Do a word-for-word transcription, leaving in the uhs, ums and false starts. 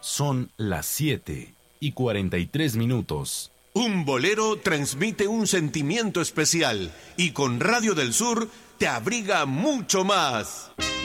Son las siete y cuarenta y tres minutos. Un bolero transmite un sentimiento especial y con Radio del Sur te abriga mucho más.